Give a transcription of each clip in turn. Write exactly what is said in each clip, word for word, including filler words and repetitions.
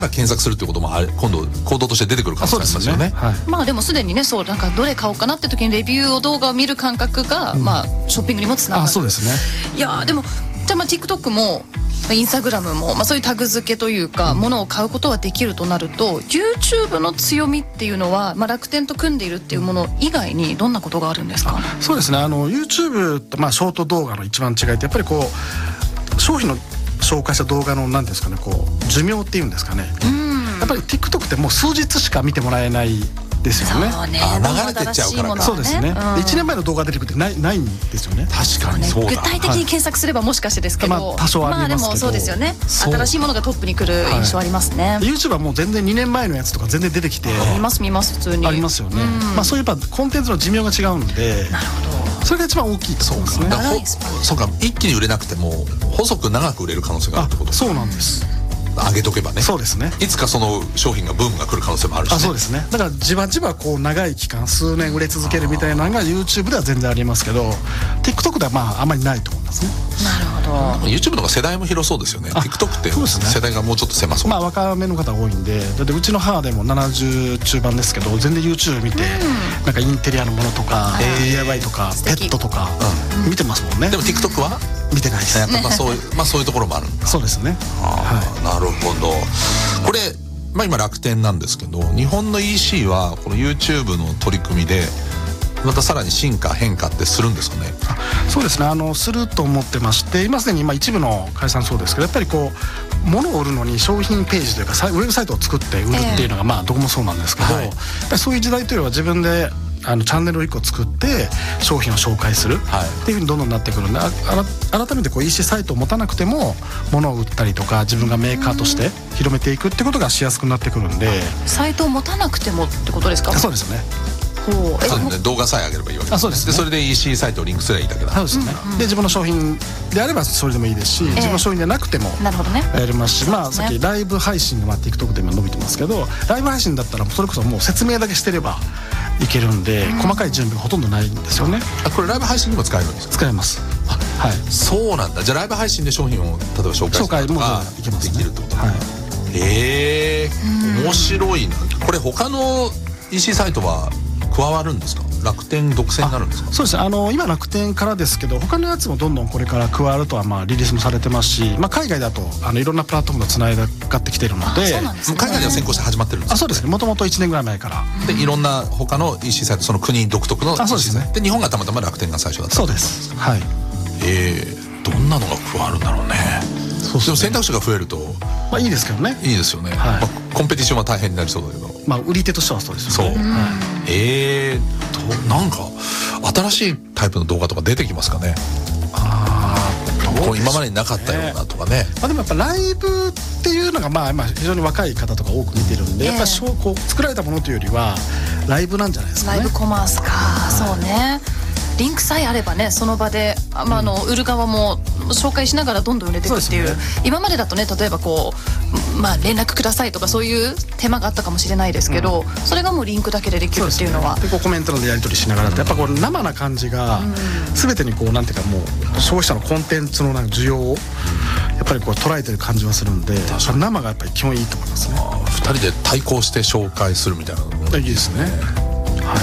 検索するってこともあれ今度行動として出てくる可能性ありますよね。 はい、 まあでもすでにね、そうなんかどれ買おうかなって時にレビューを動画を見る感覚が、うん、まあショッピングにもつながる。 あ、そうですね。 いやでもじゃあまあ TikTok もインスタグラムも、まあ、そういうタグ付けというか、うん、ものを買うことはできるとなると YouTube の強みっていうのは、まあ、楽天と組んでいるっていうもの以外にどんなことがあるんですか？ そうですね、あの YouTube と、まあ、ショート動画の一番違いってやっぱりこう商品の紹介した動画の何ですかね、こう寿命っていうんですかね、うん、やっぱり TikTok ってもう数日しか見てもらえないですよね。 そうね、 あ、流れてっちゃうからか、 ね、そうですね、うん、でいちねんまえの動画出てくるってない、ないんですよね。 確かにそうだ、 具体的に検索すればもしかしてですけど、 はい、まあ、多少ありますけど、 まあでもそうですよね、新しいものがトップに来る印象ありますね、はい、 YouTube はもう全然にねんまえのやつとか全然出てきて見ます見ます普通にありますよね、うん、まあ、そういうやっぱコンテンツの寿命が違うんで、なるほど、それが一番大きいと思うんですね。 そうか、一気に売れなくても細く長く売れる可能性があるってことですか？ そうなんです。 上げとけばね。 そうですね。 いつかその商品がブームが来る可能性もあるしね。 あ、そうですね。だからじわじわこう長い期間数年売れ続けるみたいなのが YouTube では全然ありますけど TikTok ではまああんまりないと思いますね。 なるほど。 YouTube の方が世代も広そうですよね。 TikTok って世代がもうちょっと狭そう。 まあ若めの方が多いんで、だってうちの母でもななじゅう中盤ですけど全然 YouTube 見て、うん、なんかインテリアのものとか ディーアイワイ とかペットとか、うん、見てますもんね。 でも TikTok は見てないです。 やっぱまあそういう、まあ、そういうところもあるんだ。 そうですね。 あ、はい、なるほど。これ、まあ、今楽天なんですけど、日本の イーシー はこの YouTube の取り組みでまたさらに進化変化ってするんですかね？ あ、そうですね、あのすると思ってまして、今すでに今一部の会社さんそうですけど、やっぱりこう物を売るのに商品ページというかウェブサイトを作って売るっていうのが、まあどこもそうなんですけど、はい、やっぱりそういう時代というのは自分であのチャンネルをいっこ作って商品を紹介するっていうふうにどんどんなってくるんで、ああ改めてこう イーシー サイトを持たなくても物を売ったりとか自分がメーカーとして広めていくってことがしやすくなってくるんで。 サイトを持たなくてもってことですか？ そうですね。 ほう、そうですね、動画さえ上げればいいわけですね。あ、そうですね。でそれで イーシー サイトをリンクすればいいだけだ。 そうですね、うんうん、で自分の商品であればそれでもいいですし、えー、自分の商品でなくてもやれますし、まあさっきライブ配信で、まあ TikTok で今伸びてますけど、ライブ配信だったらそれこそもう説明だけしてればいけるんで、うん、細かい準備がほとんどないんですよね。 あ、これライブ配信にも使えるんですか？ 使えます。あ、はい。 そうなんだ。じゃあライブ配信で商品を例えば紹介したりとかできるってことね。へえ、面白いな。これ他の イーシー サイトは加わるんですか？楽天独占になるんですか？ そうですね、あの今楽天からですけど他のやつもどんどんこれから加わるとはまあリリースもされてますし、まあ、海外だとあのいろんなプラットフォームとつながってきているので、 そうなんですね、 海外では先行して始まってるんですか？ あ、そうですね、もともといちねんぐらい前からでいろんな他の イーシー サイト、その国独特の イーシー サイト、あ、そうですね、で日本がたまたま楽天が最初だった。 そうです、はい。 えー、どんなのが加わるんだろうね。そうですね、でも選択肢が増えるとまあいいですけどね。 いいですよね、はい、まあ、コンペティションは大変になりそうだけど、まあ売り手としてはそうですよね。 そう、はい、えーとなんか新しいタイプの動画とか出てきますかね？ああ、こう今までになかったようなとかね。 まあでもやっぱライブっていうのがまあ今非常に若い方とか多く見てるんで、やっぱりこう作られたものというよりはライブなんじゃないですかね。 ライブコマースか、そうね。リンクさえあればね、その場で、まあ、あの売る側も紹介しながらどんどん売れていくっていう、ね、今までだとね、例えばこう、まあ、連絡くださいとかそういう手間があったかもしれないですけど、うん、それがもうリンクだけでできるっていうのは、 でこうコメントのやり取りしながらってやっぱこう生な感じが全てにこうなんていうかもう消費者のコンテンツのなんか需要をやっぱりこう捉えてる感じはするんで、生がやっぱり基本いいと思いますね。 ふたりで対抗して紹介するみたいなのいいですね。はい、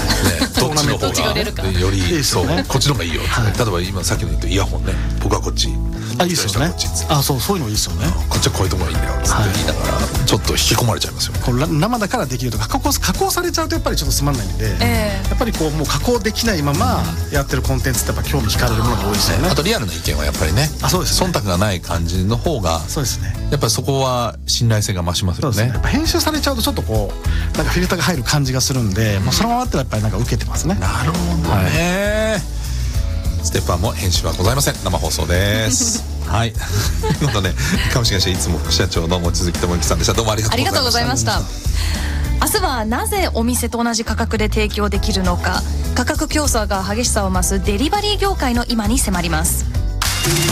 ね、どっちの方がよりそう、こっちの方がいいよって、例えば今さっきの言ったイヤホンね、僕はこっち、 あ、いいですよね。あ、そう、そういうのいいですよね。 こっちはこういうところがいいんだよって言いながらちょっと引き込まれちゃいますよ。 これ生だからできるとか加工加工されちゃうとやっぱりちょっとつまんないんで、えー、やっぱりこうもう加工できないままやってるコンテンツってやっぱ興味惹かれるものが多いですよね。 あとリアルな意見はやっぱりね、あ、そうですね、忖度がない感じの方が、そうですね、やっぱりそこは信頼性が増しますよね。 やっぱ編集されちゃうとちょっとこうなんかフィルターが入る感じがするんで、うん、もうそのままってやっぱりなんか受けてますね。 なるほどね、はい、ステッパーも編集はございません。生放送ですはい。ということで株式会社いつも副社長の望月智之さんでした。どうもありがとうございました。 明日はなぜお店と同じ価格で提供できるのか、価格競争が激しさを増すデリバリー業界の今に迫ります。